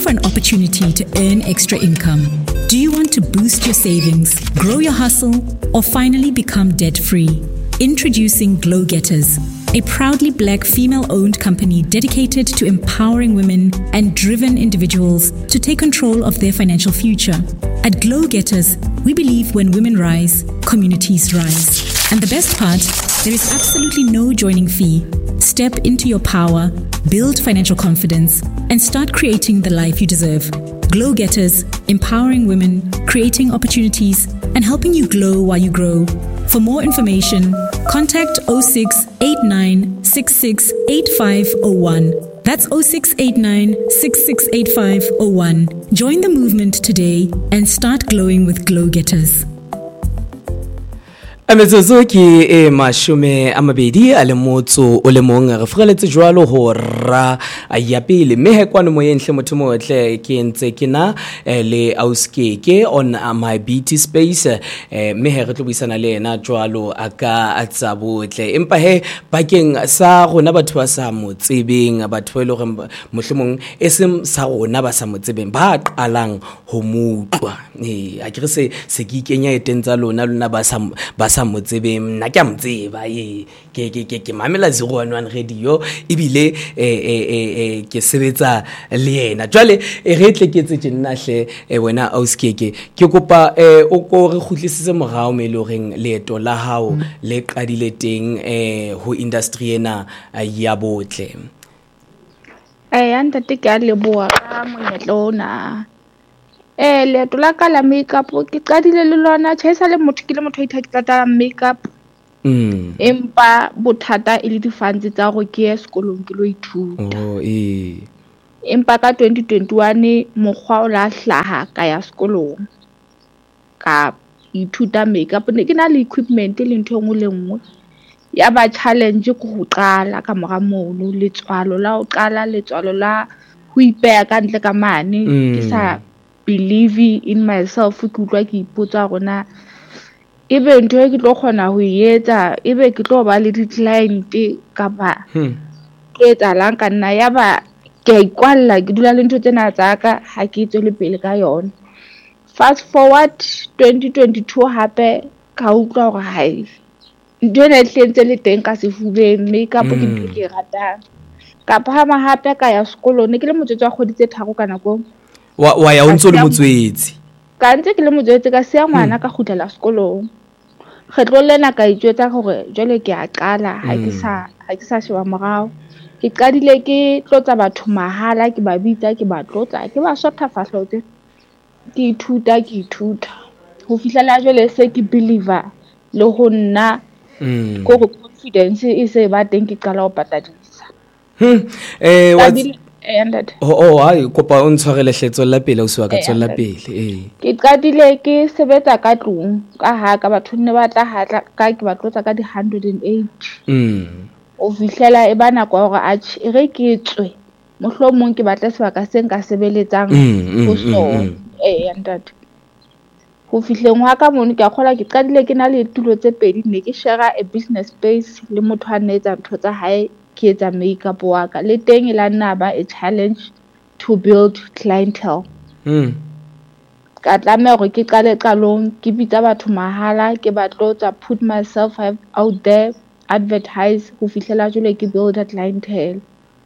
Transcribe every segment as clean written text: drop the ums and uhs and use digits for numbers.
for an opportunity to earn extra income? Do you want to boost your savings, grow your hustle, or finally become debt-free? Introducing Glow Getters, a proudly Black female-owned company dedicated to empowering women and driven individuals to take control of their financial future. At Glow Getters, we believe when women rise, communities rise. And the best part, there is absolutely no joining fee. Step into your power, build financial confidence, and start creating the life you deserve. Glow Getters, empowering women, creating opportunities, and helping you glow while you grow. For more information, contact 0689 668501. That's 0689 668501. Join the movement today and start glowing with Glow Getters. Ametsozoki mashume amabedi a le motso o le mong re freletse jwalo ho ra ya pele mehe kwano moyenhle motho motle ke ntse ke na le auskeke on my beauty space mehe re tlo buisana le ena jwalo aka atsa botle empa he bakeng sa rona batho ba sa motsebeng batho ba ile go mohlomong esem sa rona ba sa motsebeng ba qalang ho mutlwa a ke re se ke ikenya etentsa lona ba sa motsebe nna ke a motseba ke mamela 011 radio ebile ke sebetsa le yena jwale re tle ke tse nna hle wena auskeke ke kopa o ko re khutlisitse morao me le reng leeto la hao le qadile teng ho industry ena ya botle anta te ka le boa ka monyetlo ona leeto la ka la makeup ke qadile le lona tshesa le motho ke le motho a ithata makeup empa bothata e le difanzi tsa go ke ya sekolong ke lo ithuta empa ka 2021 mokgwa o la hlaha ka ya sekolong ka ithuta makeup ne ke na le equipment le ntho engwe le nngwe ya ba challenge go go qala ka mora mono letswalo la o qala letswalo la ho ipeya ka ntle ka mane ke sa believe in myself ke utlwa ke ipotsa gona ebe ntho e ke tlo kgona ho etsa ebe ke tlo ba le di client ka ba ke etsa lang ka nna ya ba ke ikwalla ke dula le ntho tsena tsa ka ha ke tswe le pele ka yona fast forward 2022 hape ka utlwa gore hai ntho ena e tlentse le teng ka sefubeng makeup ke ntho ke ratang ka phama hape ka ya sekolong ne ke le motswetsi wa kgoditse tharo ka nako wa ya ntse le motswetsi ka ntse ke le motswetsi ka se ngwana ka khutlela sekolong kgetlo lena ka itjwetsa gore jwale ke a qala ha ke sa sheba morao ke qadile ke tlotsa batho mahala ke ba bitsa ke ba tlotsa ke ba shota fahlotse ke ithuta ho fihlela jwale se ke believer le ho nna go confidence e se ba teng ke qala ho patadisa hai kopa o ntshwarele hletso la pele o se wa ka tswella pele ke qadile ke sebetsa ka tlung ka ha ka batho ne ba tla hatla ka ke ba tlotsa ka di 108 o fihlela e bana kwa gore a re ke tswe mohlomong ke batla sebaka se nka sebeletsang ho sona ntate go fihleng wa ka mono ke a kgola ke qadile ke na le tulo tse pedi ne ke share a business space le motho a nne etsa ntho tsa hae ke etsa makeup wa ka le teng e la nna ba a challenge to build clientele ka tlameha gore ke qale qalong ke bitsa batho mahala ke batlotsa put myself out there advertise go fihlela jole ke build a clientele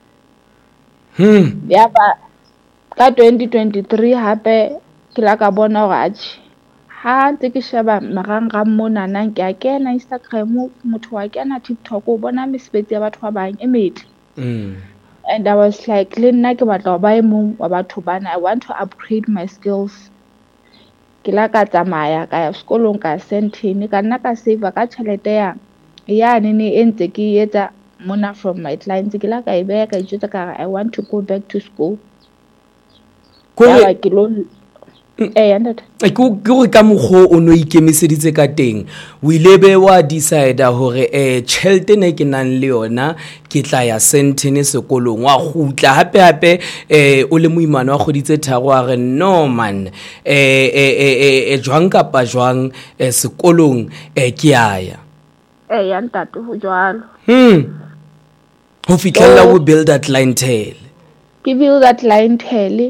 ya ba ka 2023 hape ke la ka bona gore ha ntse ke sheba marangrang mona nang ke a kena Instagram motho wa kena TikTok o bona mesebetsi ya batho ba bang e metle and I was like le nna ke batla ba e mong wa batho bana I want to upgrade my skills ke la ka tsamaya ka ya sekolong ka sentini ka nna ka save ka tšhelete ya ne entse ke etsa mona from my clients ke la ka e beya ka itse ka I want to go back to school ya ke lo ke ka mokgo o no ikemiseditse ka teng o ilebe wa decide hore tšhelete ne ke nang le yona ke tla ya sentene sekolong wa gutla hape o le moimana wa goditse tharo a re no man jwang kapa jwang sekolong ke aya ya ntate ho jwalo ho fitlhella o build that clientele ke build that clientele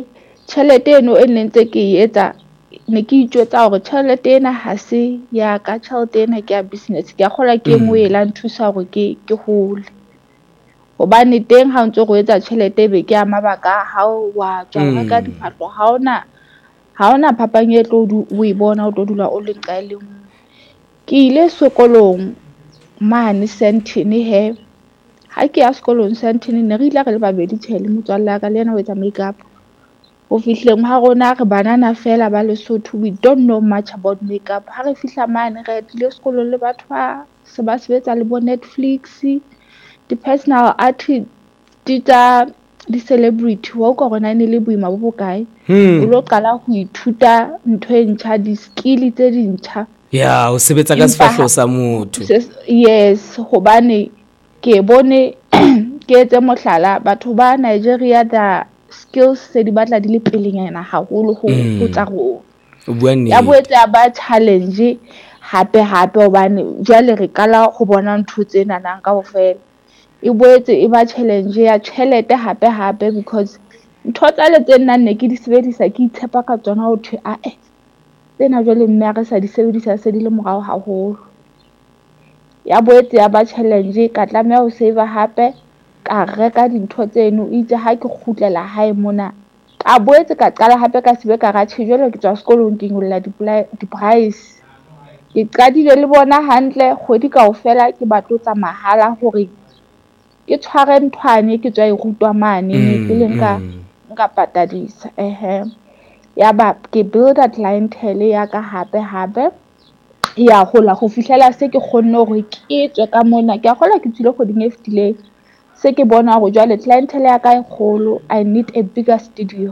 tjhelete eno e nentse ke e etsa ne ke itjwetsa hore tjhelete ena ha se ya ka, tjhelete ena ke ya business, ke a kgola ke engwe e la nthusa hore ke hole. Hobane teng ha o ntso go etsa tjhelete e be ke ya mabaka a hao wa tswa o reka diphahlo, ha ona phapang e tlo o e bona o tlo dula o leng ka e le nngwe. Ke ile sekolong mane Sandton he, ha ke ya sekolong Sandton ne re ile re le babedi tshele motswalle wa ka le yena o etsa makeup. Ho fihleng ha rona re banana fela ba Lesotho, we don't know much about makeup. Ha re fihla mane re tlile sekolong le batho ba se ba sebetsa le bo Netflix, di-personal artist tsa di-celebrity wa utlwa hore na ne le boima bo bokae. O lo qala ho ithuta ntho e ntjha, di-skill tse dintjha. Ya o sebetsa ka sefahleho sa motho. Yes, hobane ke bone ke etse mohlala batho ba Nigeria da skills se di batla di le pelenyana haholo ho tsa rona. Ya boetse ya ba challenge hape hobane jwale re kala go bona ntho tsena nang ka ofela. E boetse e ba challenge ya tjhelete hape because ntho tsa le tse nna ne ke di sebedisa ke itshepa ka tsona ho thwe tsena jwale mme re sa di sebedisa se di le morao haholo. Ya boetse ya ba challenge ka tlameha ho save hape ka reka dintho tseno itse ha ke kgutlela hae mona ka boetse ka qala hape ka sebe ka rathe jwale ke tswa sekolong ke ngolla di-price. Ke qadile le bona hantle kgwedi kaofela ke batlotsa mahala hore ke tshware nthwane ke tswa e rutwa mane ke le nka patadisa ya ba ke builda clientele ya ka hape ya hola go fihlela se ke kgonne hore ke tswe ka mona ke a gola ke tsile kgoding e fetileng se ke bona go jwale clientele ya ka e kgolo, I need a bigger studio.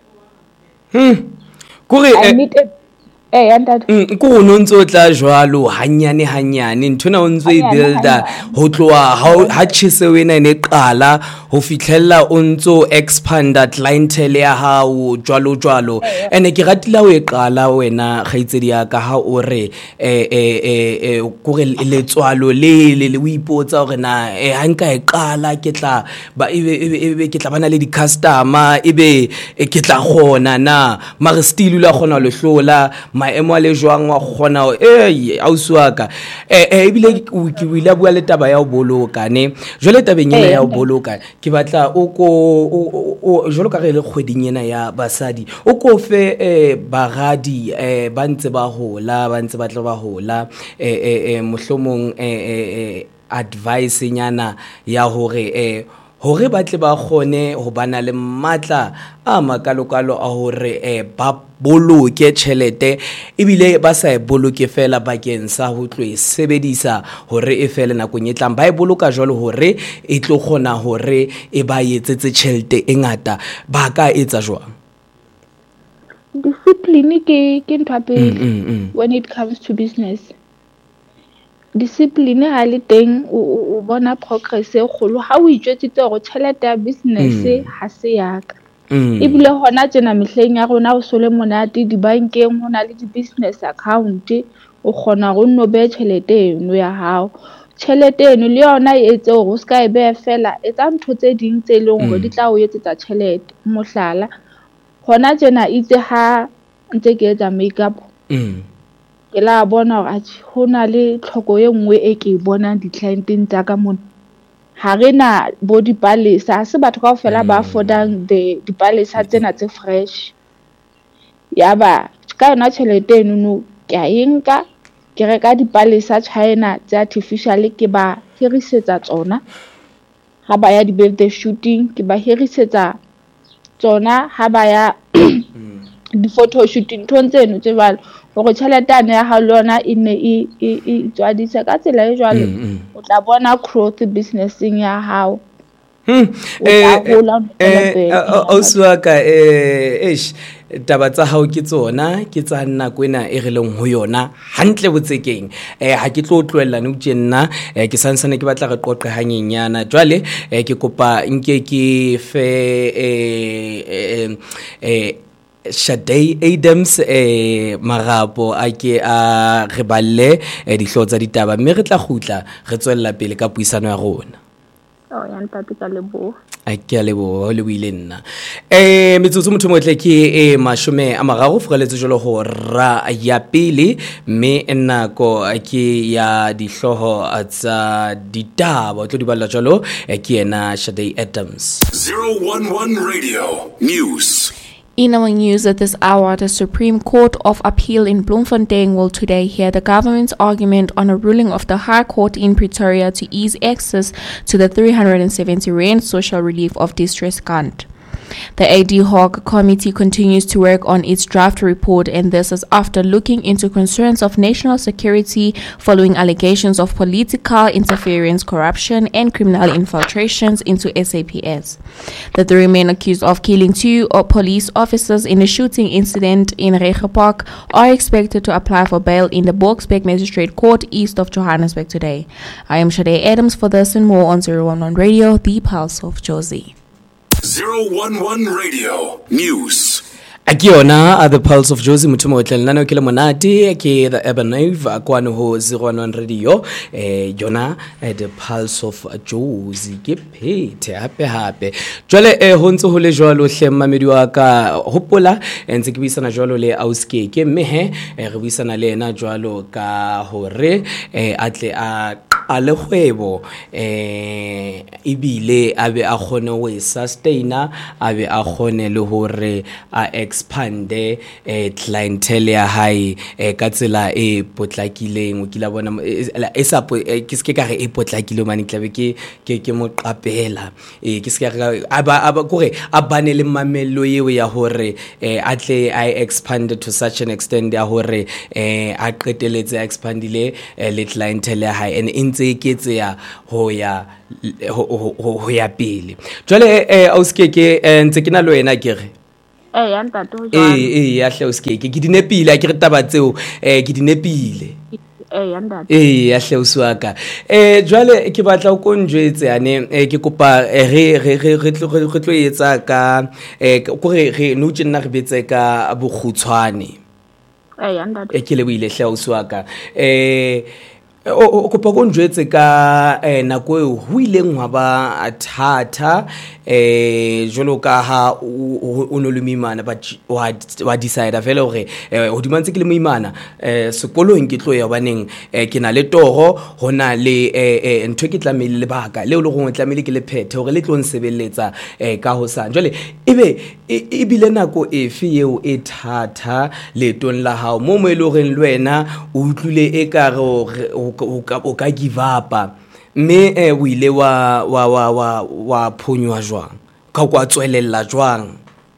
Kore I need a ko o no ntse o tla jwalo hanyane nthona o ntse e builder ho tloa ha tshise wena ene qala ho fitlhella o ntso expanda clientele ya hao jwalo ene ke ratile o e qala wena gaitsedi ya ka ha o re kore le tswalo le o ipotsa hore na ha nka e qala ke tla ba ebe ke tla bana le di customer ebe ke tla gona na mare still la gona le hlola maemo a le jwang wa kgona ausi wa ka ebile ke wila bua le taba ya o boloka ne jwale tabeng ena ya o boloka ke batla o ko jwalo ka re le kgweding ena ya basadi o ko fe baradi ba ntse ba hola ba ntse ba tla ba hola mohlomong advice nyana ya hore ba tle ba kgone ho bana le matla a makalokalo a hore ba boloke tjhelete ebile ba sa e boloke fela bakeng sa ho tlo e sebedisa hore e fele nakong e tlang ba e boloka jwalo hore e tlo kgona hore e ba etsetse tjhelete e ngata ba ka etsa jwang? Discipline ke ntho ya pele when it comes to business. Discipline ha le teng o bona progress e kgolo ha o itjwetsitse hore tjhelete ya business ha se ya ka. Ebile hona tjena mehleng ya rona o sole monate dibankeng hona le di-business account o kgona go nno be tjhelete eno ya hao. Tjhelete eno le yona e etse hore o ska e be fela etsa ntho tse ding tse leng hore di tla o etsetsa tjhelete. Mohlala hona tjena itse ha ntse ke etsa makeup ke la bona hore ho na le tlhoko e nngwe e ke bonang di-clienteng tsa ka mona ha re na bo dipalesa ha se batho kaofela ba affordang dipalesa tsena tse fresh ya ba ka yona tjhelete eno ke a enka ke reka dipalesa China tse artificial ke ba hirisetsa tsona ha ba ya di-birthday shooting ke ba hirisetsa tsona ha ba ya di-photo shooting tseno tse jwalo hore tjhelete ya hao le yona e ne e tswadisa ka tsela e jwalo o tla bona growth businessing ya hao. Ausi wa ka taba tsa hao ke tsona ke tsa nako ena e re leng ho yona hantle botsekeng ha ke tlo tloella ne utse nna ke sansane ke batla re qoqe hanyenyana jwale ke kopa nke ke fe Shade Adams marapo a ke a re balle dihlotsa ditaba mme re tla khutla re tswella pele ka puisano ya rona. ya ntate ka leboha. Ke a leboha le buile nna metsotso motho motle ke 30 freletse jolo ho ra ya pele mme nako ke ya dihloho tsa ditaba tlo di balla jolo ke ena Shade Adams. 011 Radio News. In our news at this hour, the Supreme Court of Appeal in Bloemfontein will today hear the government's argument on a ruling of the High Court in Pretoria to ease access to the 370 Rand social relief of distress grant. The ad hoc committee continues to work on its draft report, and this is after looking into concerns of national security following allegations of political interference, corruption, and criminal infiltrations into SAPS. The three men accused of killing two police officers in a shooting incident in Regenpark are expected to apply for bail in the Boksburg Magistrate Court east of Johannesburg today. I am Shade Adams for this and more on 011 Radio, the Pulse of Jozi. 011 Radio News. Akiona the Pulse of Jozi mutuma otlelana ke le monate ke the Urban Wave kwano ho 011 Radio yona the Pulse of Jozi ke phethe hape jwale ho ntse ho le jwalo hle mmamedi wa ka hopola ntse ke buisana jwalo le Auske ke mme re buisana le ena jwalo ka hore atle a le kgwebo ibile abe a khone ho sustaina abe a khone le hore a expande clientele ya hae ka tsela e potlakileng o kila bona e sa ke se ka re e potlakile mane tlabe ke mo qapela ke se ka aba kore a bane le mamello yeo ya hore atle I expanded to such an extent ya hore a qeteletse expandile le clientele ya hae and ke tseya ho ya pele jwale Auske ke ntse ke na lo ena ke re ya ntate ho jwalo ya hle Auske ke dinepile ke re taba tseo ke dinepile ya ntate ya hle uswaka jwale ke batla o konjwetse ane ke kopa re tlo etsa ka kore re no tsena re betse ka bogutshwane ya ntate ke le buile hle uswaka o kopa go njwetse ka nako e ho ileng wa ba thata jolo ka ha o no le moimana but wa decide fela hore ho dimantse ke le moimana sekolong ke tlo ya baneng ke na le toro hona le ntho ke tlamele le baka le le go tlamele ke le phethe hore le tlo nsebeletsa ka ho sa jole e bile nako efe yeo e thata le ton la hao mo le gore le wena o utlwile e ka o ka give up mme o ile wa phonywa jwang ka kwa tswelella jwang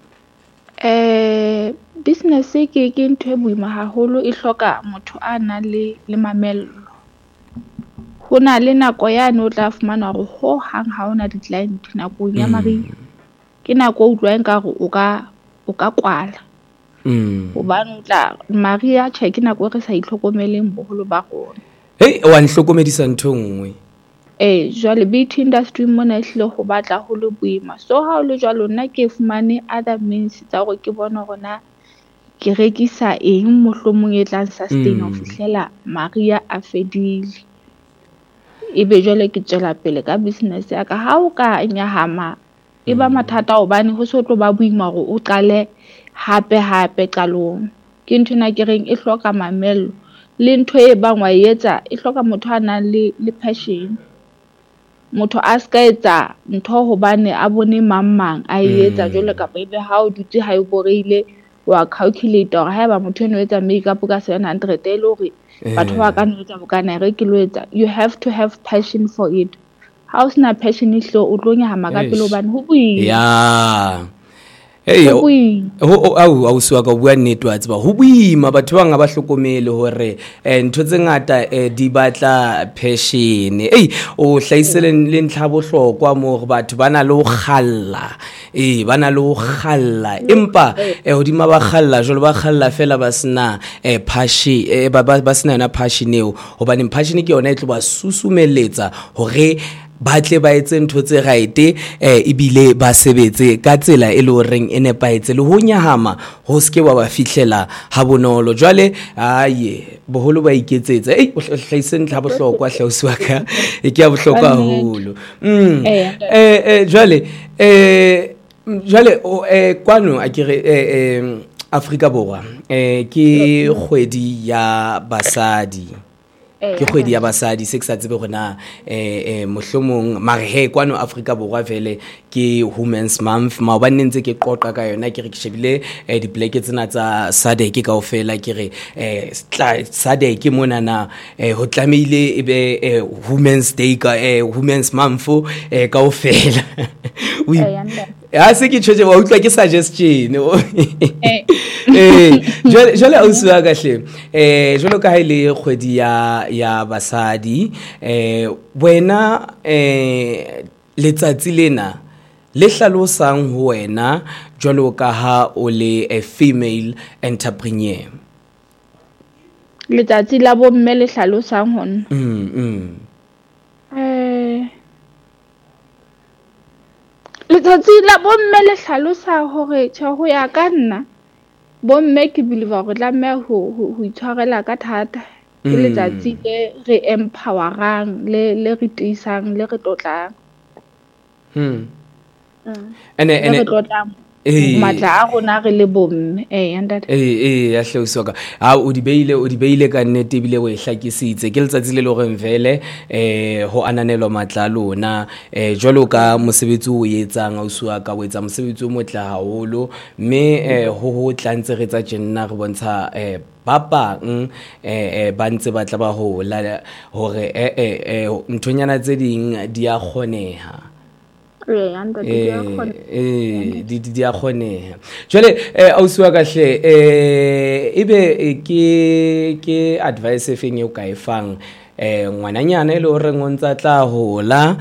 business ke ntho e boima haholo e hloka motho a na le mamello hona le nako yane o tla fumana hore ho hang ha ona di client nako ya mari ke nako o utlwa nka gore o ka kwala hobane utla Maria check nako re sa itlhokomeleng boholo ba rona wa nhlokomedisa ntho nngwe jwale beauty industry mona hle go batla go le boima so ha o le jwalo nna ke fumane other means tsa go ke bona gona ke rekisa eng mohlomong e tla sustain ho fihlela Maria a fedile ebe jwale ke tswela pele ka business ya ka ha o ka nyahama e ba mathata hobane ho so tlo ba boima go o qale hape qalong ke ntona ke reng e hloka mamello le ntho e bangwa etsa e hloka motho a nang le passion motho a ska etsa ntho hobane a bone mamang a etsa jole ka ebe ha o dutse ha e boreile wa calculator ha ba motho eno etsa makeup ka 700 e le hore batho ba ka nna etsa bokana re ke lo etsa you have to have passion for it ha o sna passion ihlo o tlo nyahama ka pele hobane ho bui au suwa ka bua nnete wa tseba ho boima batho ba nga ba hlokomele hore ntho tse ngata di batla passion o hlaisele le ntlha bohlokwa mo gore batho bana le ho khalla bana le ho khalla empa hodima ba khalla jolo ba khalla fela ba sna passion ba sna na passion eo hobane passion ke yona e tlo ba susumeletsa hore ba tle ba etse ntho tse right ebile ba sebetse ka tsela e le horeng e nepaetse le ho nyahama ho ske wa ba fihlela ha bonolo jwale aye boholo ba iketsetsa o hlahise ntlha bohlokwa hlausi wa ka e ke ya bohlokwa haholo jwale kwano a kere Afrika Borwa ke kgwedi ya basadi ke kgwedi ya basadi se ke sa tsebe gona mohlomong mare he kwano Afrika Borwa vele ke Women's Month ba ntse ke qoqa ka yona ke re ke shebile di black tsena tsa SADC kaofela ke re SADC mona na ho tlamehile e be Women's Day ka Women's Month kaofela se ke tshwetse wa utlwa ke suggestion jwale ausi wa kahle jwalo ka ha ile kgwedi ya basadi wena letsatsi lena le hlalosang ho wena jwalo ka ha o le a female entrepreneur letsatsi la bomme le hlalosang hona letsatsi la bomme le hlalosa hore ho ya ka nna bomme ke believe hore tlameha ho itshwarela ka thata ke letsatsi le re empowerang le re tiisang le re tlotlang ene matla a rona re le bomme ya hlausi ka ha o di beile ka nnete bile o e hlakisitse ke letsatsi le loreng vele ho ananelwa matla lona jwalo ka mosebetsi o etsang ausi wa ka o etsa mosebetsi o motla haholo mme ho tlantse re tsa jenna re bontsha ba bang ba ntse ba tla ba hola hore nthonyana tse ding di a kgoneha di a kgoneha jwale ausi wa kahle ebe ke advice efeng e o ka efang ngwananyana le hore ngontsa tla hola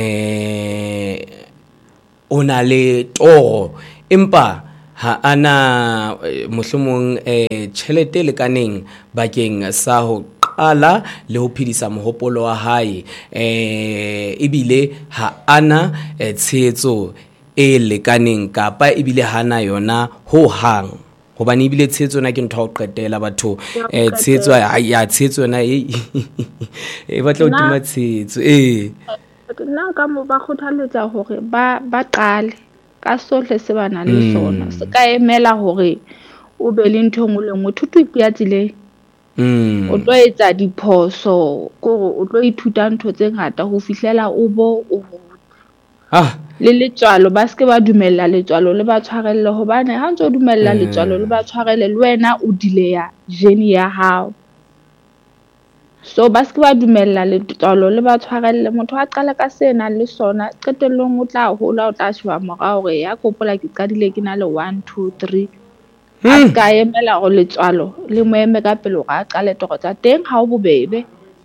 ona le toro empa ha ana mohlomong tjhelete le kaneng bakeng sa ho qala le ho phedisa mohopolo wa hae ebile ha ana tshehetso e lekaneng kapa ebile hana yona ho hang hobane ebile tshehetso na ke ntho o qetela batho tshehetso ya tshehetso na e batla ho tima tshehetso nna ka mo ba kgothaletsa hore ba qale ka sohle se bana le sona se ka emela hore o be le ntho ngwe le ngwe thuto ipiatsile o tlo etsa diphoso gore o tlo ithuta ntho tse ngata ho fihlela o bo o le letswalo ba ske ba dumella letswalo le ba tshwarelle hobane ha ntse o dumella letswalo le ba tshwarelle le wena o dileya journey ya hao so ba ske ba dumella letswalo le ba tshwarelle motho a qala ka sena le sona qetellong o tla hola o tla sheba morao hore ya kopola ke qadile ke na le 1 2 3 a ka emela go letswalo le moeme ka pele ga qale toro tsa teng ha o bobebe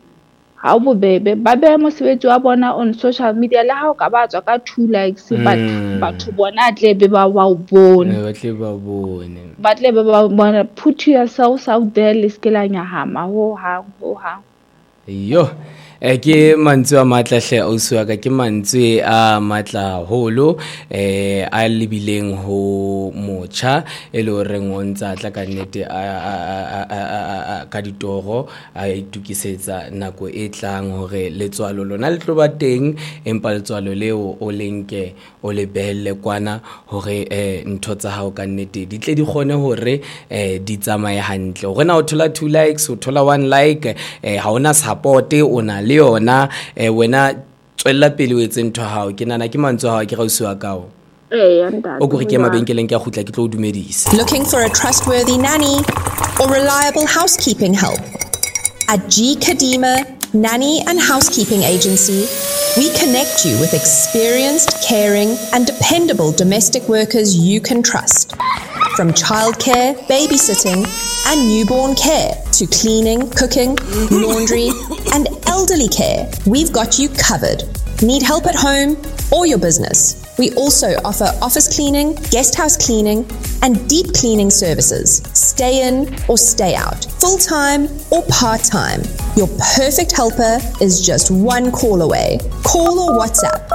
ba be mosebetsi wa bona on social media le ha o ka ba tswa ka 2 likes batho bona tle be ba wa o bone batle ba bona put yourself out there le skelanya hama ho hang yo ke mantswe a matla hle ausi wa ka ke mantswe a matla holo a lebileng ho mocha e le hore ngontsa tla ka nnete ka ditoro a itukisetsa nako e tlang hore letswalo lona le tloba teng empa letswalo leo o lenke o le behelle kwana hore ntho tsa hao ka nnete di tle di khone hore di tsamaye hantle hore na o thola 2 likes o thola 1 like ha ona support ona le yona wena tswella pele o etse ntho hao ke nana ke mantso hao ke rausi wa kao o go re ke mabenkeleng ke a khutla ke tlo dumedisa. Looking for a trustworthy nanny or reliable housekeeping help? At G Kadima Nanny and Housekeeping Agency, we connect you with experienced, caring, and dependable domestic workers you can trust. From childcare, babysitting, and newborn care to cleaning, cooking, laundry, and elderly care, we've got you covered. Need help at home or your business? We also offer office cleaning, guest house cleaning, and deep cleaning services. Stay in or stay out. full-time or part-time, your perfect helper is just one call away. Call or WhatsApp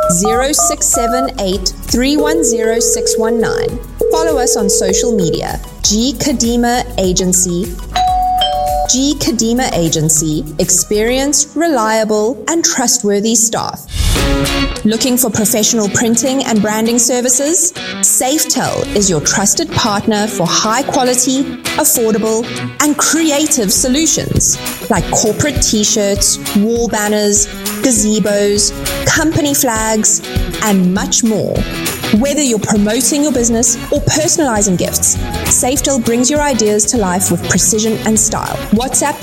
0678 310 619. Follow us on social media. G Kadima Agency. G Kadima Agency, experienced, reliable, and trustworthy staff. Looking for professional printing and branding services? Safetel is your trusted partner for high quality, affordable, and creative solutions like corporate t-shirts, wall banners, gazebos, company flags, and much more. Whether you're promoting your business or personalizing gifts, Safetel brings your ideas to life with precision and style. WhatsApp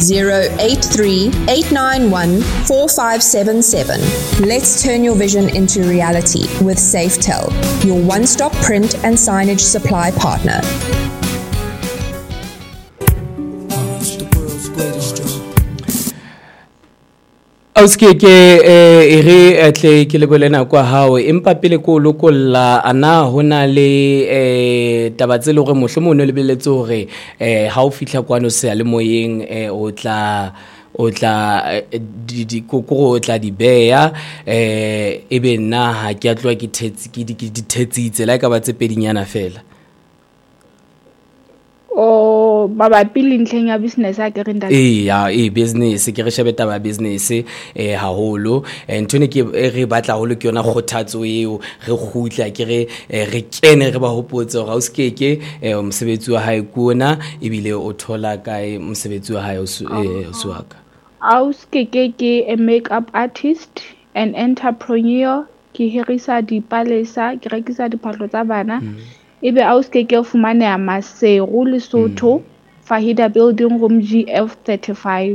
083-891-4577. Let's turn your vision into reality with Safetel, your one-stop print and signage supply partner. Auskeke ere atle ke le bolena kwa hao empa pele ko lokolla ana hona le tabatse le gore mohlomong le beletse hore ha o fihla kwano se le moyeng o tla di kokoro tla di beya ebe nna ha ke atlwa ke dithetsitse la ka ba tse pedinyana fela o mabapi le ntlheng ya business a ke renda business ke re shebeta ba business haholo ntone ke re batla holo ke yona khothatso eo re khutla ke re kene re ba hopotse ga o skeke mosebetsi wa hae kuona ebile o thola kae mosebetsi wa hae o suaka a o skeke ke a makeup artist and entrepreneur ke hirisa dipalesa ke rekisa diphahlo tsa bana ebe a o skeke o fumane ya Maseru Lesotho Fahida building room GF35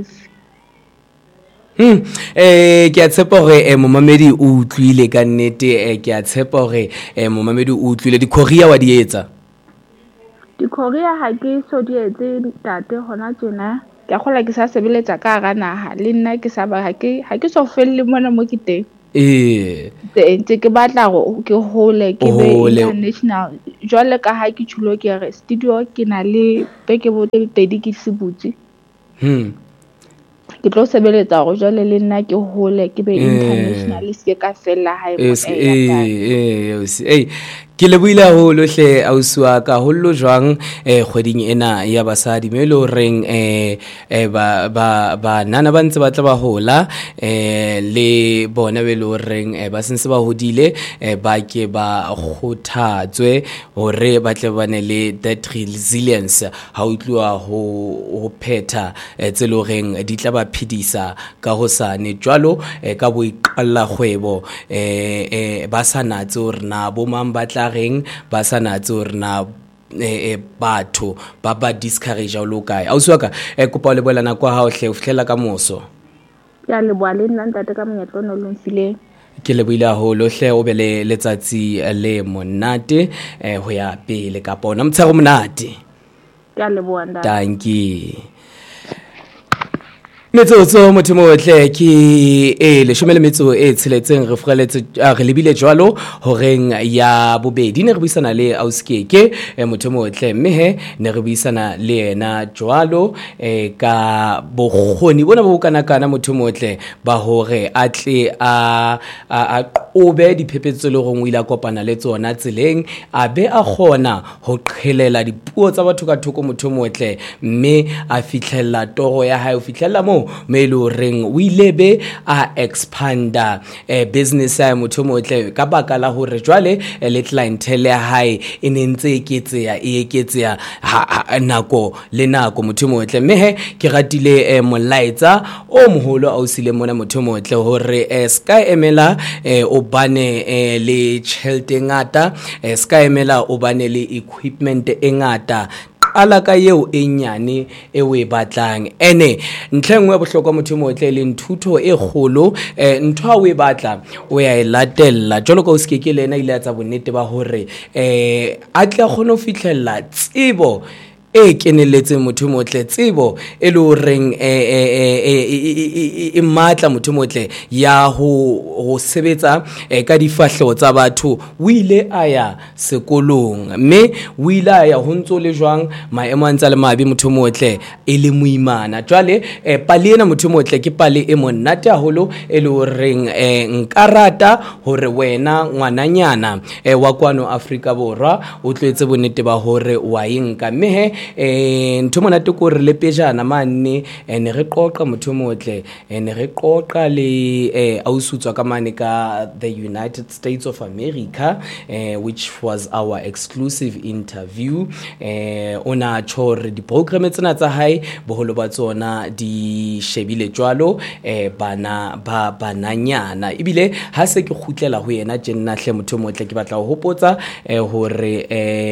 ke a tshepa hore momamedi o utlwile ka nnete ke a tshepa hore momamedi o utlwile di Korea wa di etsa di Korea ha ke so di etse tate hona tjena ke a gola ke sa sebeletsa ka ga naha le nna ke sa ba ha ke so felle mona mo ke teng ntse ke batla go ke hole ke be international jwale ka ha ke tshulo ke re studio ke na le beke bo pedi ke se butse ke tlo sebeletsa go jwale le nna ke hole ke be international se ka fella ha ke le buila ho lohle auswa ka hollo jwang kgweding ena ya basadi me lo reng ba nana ba ntse ba tla ba hola le bona be lo reng ba sentse ba hodile ba ke ba khothatswe hore ba tle bane le that resilience ha o tloa ho phetha tse lo reng di tla ba phidisa ka ho sane jwalo ka boiqalla kgwebo ba sanatse hore na bo mang ba tla reng ba sanatse hore na batho ba discourage o lokae auswaka kopa le bolana kwa ha o hle o fihlela ka moso ya le bwa le nna ntate ka monyetlo no lo mfile ke le buila ho lohle o be le letsatsi le monate ho ya pele ka bona mtshego monate ya le bwa nda danki metsotso motho motle ke le shomele metso tsheletseng re freletse re lebile jwalo horeng ya bobedi ne re buisana le auskeke motho motle mme he ne re buisana le yena jwalo ka bogoni bona bo kana motho motle ba hore a tle a obe diphephetso le gongwe ila kopana le tsona tseleng a be a gona ho qhelela dipuo tsa batho ka thoko motho motle mme a fitlhella toro ya hae o fitlhella mo melo reng o ilebe a expanda business ya motho motle ka baka la hore jwale le clientele ya hae e nentse eketseya nako le nako motho motle mme he ke ratile molaetsa o moholo a usile mona motho motle hore ska emela o bane le tjhelete ngata ska emela o bane le equipment e ngata ala ka yeo e nyane e we batlang ene ntlhengwe bohlokwa motho motle le nthuto e kgolo ntho we batla o ya elatella jolo ka o skeke lena ile ya tsa bonnete ba hore a tla kgona ho fitlhella tsebo e keneletseng motho motle tsebo e le reng e matla motho motle ya ho sebetsa ka difahleho tsa batho o ile a ya sekolong mme o ile a ya ho ntso le jwang maemo a ntse le mabe motho motle e le moimana jwale pale ena motho motle ke pale e monate haholo e le reng nka rata hore wena ngwananyana wa kwano Afrika Borwa o tletse bonnete ba hore wa inka mme ntho monate ko re le pejana mane ne re qoqa motho motle ne re qoqa le ausutswa ka mane ka the United States of America which was our exclusive interview ona chore di program tsena tsa hae boholo ba tsona di shebile jwalo bananyana ibile ha se ke khutlela ho yena tjena hle motho motle ke batla ho hopotsa hore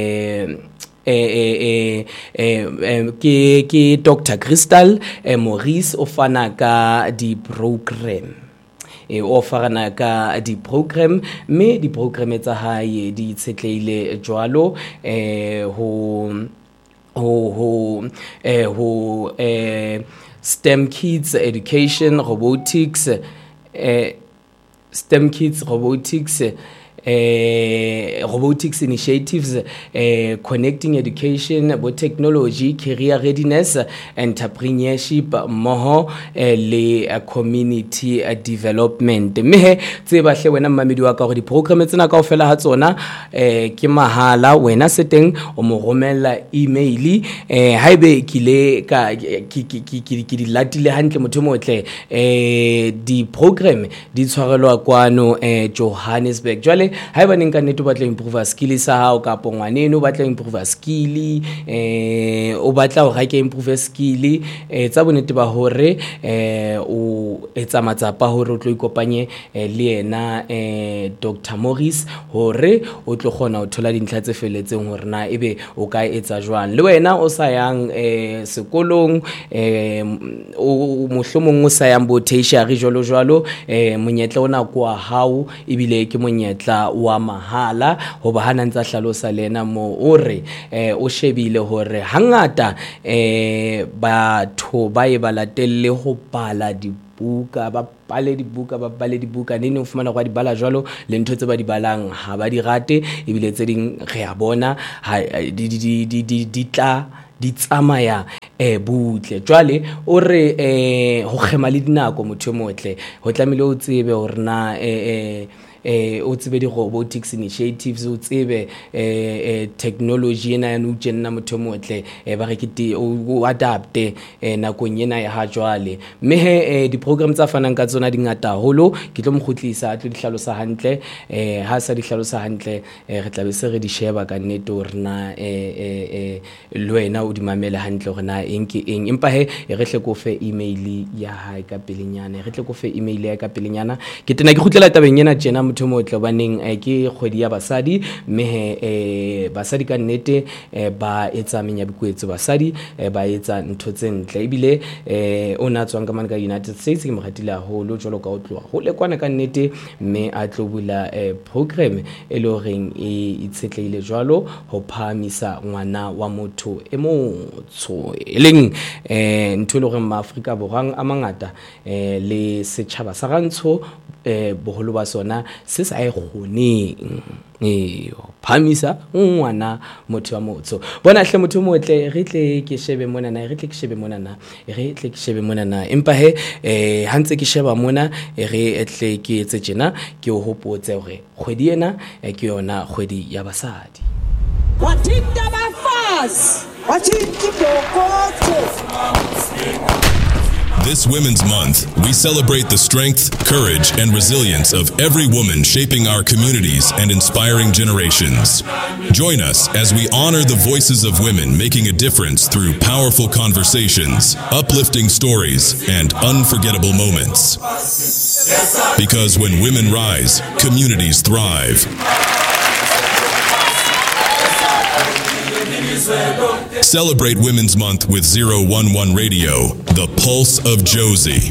ke Dr. Crystal Maurice o fana ka di program o fana ka di program me di program tsa hae di tsetleile jwalo ho STEM Kids Education Robotics STEM Kids Robotics robotics initiatives, connecting education, technology, career readiness, entrepreneurship, moho le community development. Mehe tseba hle wena mmamedi wa ka hore di program tsena kaofela ha tsona ke mahala wena seteng o mo romella email haebe kile ka ki di latile hantle motho motle di program di tshwarelwa kwano Johannesburg jwale haeba neng ka nnete o batla improve skill sa hao ka ngwaneno o batla improve skill o batla ho rake improve skill tsa bonnete ba hore o etsa matsapa hore o tlo ikopanye le yena Dr. Maurice hore o tlo khona ho thola dintlha tse feletseng hore na ebe o ka etsa jwang le wena o sa yang sekolong o mohlomong o sa yang bo tertiary jwalo monyetla ona kwa hao ibile ke monyetla wa mahala hoba hana ntsa hlalosa lena mo ore o shebile hore hangata batho ba e balatelle ho bala dibuka ba bale dibuka nene o fumana kwa di bala jwalo le ntho tse ba di balang ha ba di rate ebile tse ding re a bona di tsamaya butle jwale o re ho khema le dinako motho motle ho tlamile o tsebe hore na o tsebe di robotics initiatives o tsebe technology ena ya no tjena motho motle ba re ke o adapte nakong ena ya ha jwale mme di program tsa fanang ka tsona di ngata holo ke tlo mkhutlisa a tlo di hlalosa hantle ha sa di hlalosa hantle re tla be se re di sheba ka nnete hore na le wena o di mamela hantle hore na eng empa he re hle ko fe email ya ha ka pelenyana re tle ko fe email ya ka pelenyana ke tena ke khutlela tabeng ena tjena motho motle baneng ke kgwedi ya basadi mme basadi ka nnete ba etsa menyabikuetso basadi ba etsa ntho tse ntle ebile ona tswang ka man ka United States ke mogatile haholo jolo ka o tloa ho le kwana ka nnete mme a tlo bula program e le horeng e itsetleile jwalo ho phamisa ngwana wa motho e motsho eleng ntho le hore maAfrika borang a mangata le setjhaba sa rantsho boholo ba sona se sa e kgoneng phamisa ngwana motho wa motho bona hle motho motle re tle ke shebe mona na empa he hantse ke sheba mona re tle ke etse tjena ke o hopotse hore kgwedi ena ke yona kgwedi ya basadi wathinta bafazi wathinta ibhokotho. This Women's Month, we celebrate the strength, courage, and resilience of every woman shaping our communities and inspiring generations. Join us as we honor the voices of women making a difference through powerful conversations, uplifting stories, and unforgettable moments. Because when women rise, communities thrive. Celebrate Women's Month with 011 Radio, the pulse of Josie.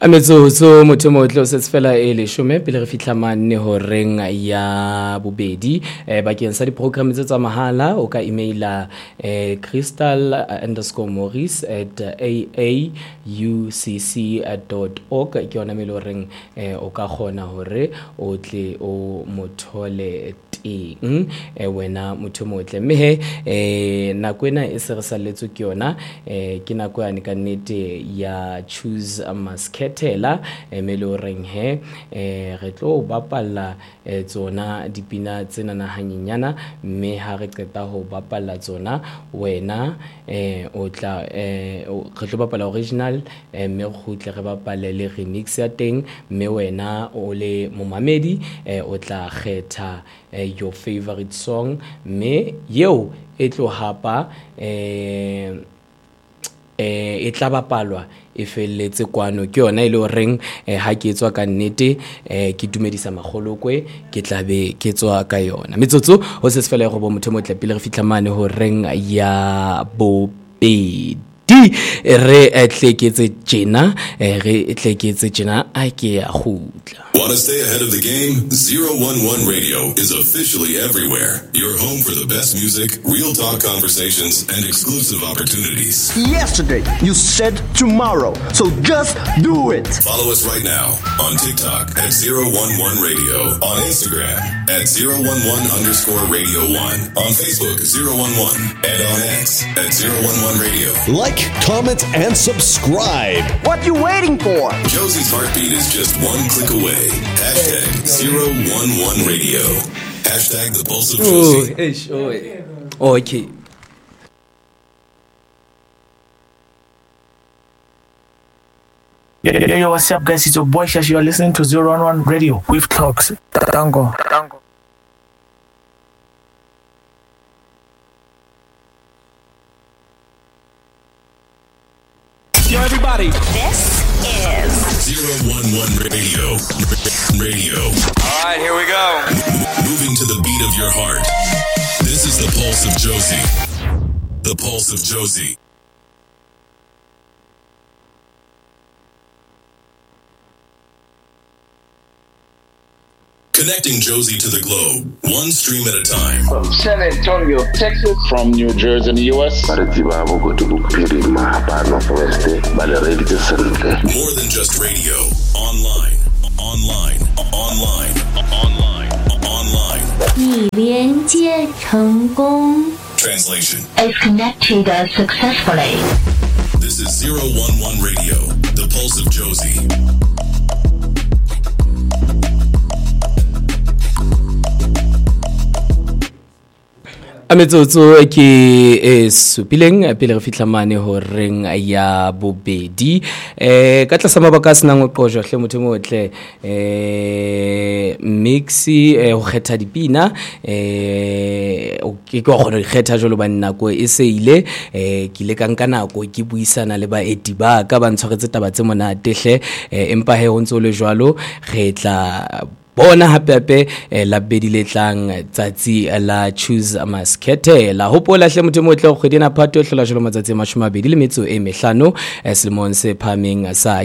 metsotso motho mo tlo se fela e le shome pele re fitla manne ho reng ya bobedi bakeng sa di program tsa mahala o ka emaila crystal_maurice@aaucc.org ke yona me lo reng o ka gona hore o tle o mothole teng wena motho motle mme nako ena e se re salletswe ke yona ke nako ya ka nnete ya choose a masketela me lo reng re tlo bapalla tsona dipina tsena na hanyenyana mme ha re qeta ho bapalla tsona wena o tla re tlo bapala original mme go khutle re bapale le remix ya teng mme wena o le momamedi o tla kgetha your favorite song mme yeo e tlo hapa e tla bapalwa e felletse kwano ke yona ile o reng ha ke tswa ka nnete ke dumedisa magolokwe ke tlabe ke tswa ka yona metsotso ho se fela go bo motho mo tla pele re fitla mane ho reng ya bobedi re tleketse tjena re tleketse tjena a ke ya khutla. Want to stay ahead of the game? 011 Radio is officially everywhere. Your home for the best music, real talk conversations, and exclusive opportunities. Yesterday, you said tomorrow, so just do it. Follow us right now on TikTok at 011 Radio, on Instagram at 011_Radio1, on Facebook 011, and on X at 011 Radio. Like, comment, and subscribe. What you waiting for? Josie's heartbeat is just one click away. Hashtag 011 Radio. Hashtag the Pulse of Josie. Okay. Yo, what's up, guys? It's your boy Shash. You are listening to 011 Radio with Talks. Tango. Yo, everybody. This is 011 Radio. All right, here we go. Moving to the beat of your heart. This is the Pulse of Josie. The Pulse of Josie. Connecting Josie to the globe, one stream at a time. From San Antonio, Texas. From New Jersey in the U.S. More than just radio. Online. 已连接成功 Translation is connected successfully. This is 011 Radio, the Pulse of Josie. Metsotso ke supileng pele re fitla mane ho reng ya bobedi ka tla sa mabaka sena ngo qojo hle motho motle mixi ho kgetha dipina ke go gona kgetha jolo ba nako e seile ke le ka nka nako ke buisana le ba edi ba ka ba ntshwaretse taba tse monate hle empa he ho ntso le jwalo re tla bona hape la bedi le tlang tsatsi la choose maskete la hopola hle motho motle go kgedina phato hlola jolo matsatsi 25 selemong se phameng sa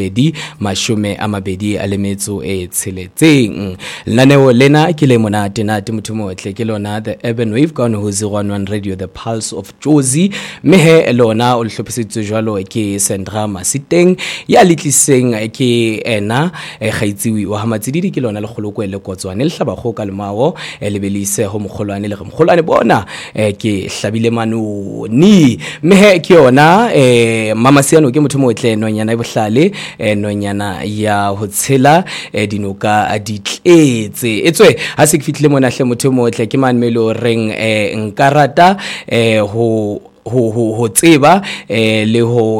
2026 laneo lena ke le monate nate motho motle ke lona the urban wave ka no 011 Radio, the Pulse of Josie mehe lona o hlophisitswe jwalo ke Sandra Masiteng ya litliseng ke ena kgaitsiwi wa hamatsididi ke lona le kgoloko le kotswane le hlaba go ka lemao le belise ho mogolwane le re mogolwane bona ke hlabile manoni mehe ke yona mama siano ke motho motle nonyana e bohlale nonyana ya ho tshela dinoka di tletse etswe ha se ke fitlile mona hle motho motle ke man melo reng nkarata ho tseba le ho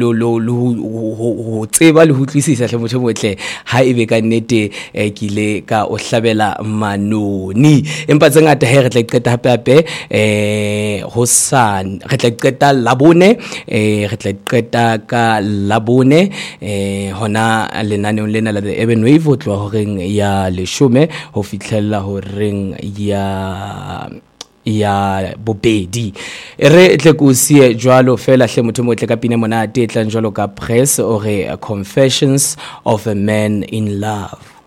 tseba le ho tlisisa hle motho motle ha ebe ka nnete ke ile ka o hlabela manoni empa tsengata he re tla qeta hape hosane re tla qeta labone re tla qeta ka labone hona lenaneo lena la the urban wave ho tloa ho reng ya 10 ho fitlhella ho reng ya ya bobedi re tle go sie jwalo fela hle motho mo tle ka pina monate tlang jwalo ka press or Confessions of a Man in Love.